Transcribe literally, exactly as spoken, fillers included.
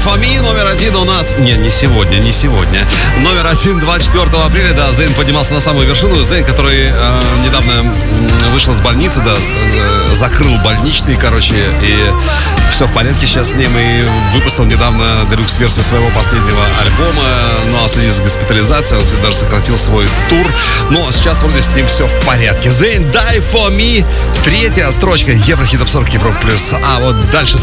for me номер один у нас... Не, не сегодня, не сегодня. Номер один двадцать четвёртого апреля, да, Зейн поднимался на самую вершину. Зейн, который э, недавно вышел из больницы, да, э, закрыл больничный, короче, и все в порядке сейчас с ним. И выпустил недавно делюкс-версию своего последнего альбома. Ну, а в связи с госпитализацией он даже сократил свой тур. Но сейчас вроде с ним все в порядке. Зейн, Die for me. Третья строчка Еврохит Топ сорок Европа плюс. А вот дальше